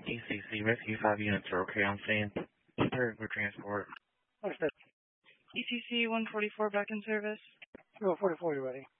ECC Rescue 5 units are okay on scene. Prepared for transport. Understood. ECC 144 back in service. 44, you ready?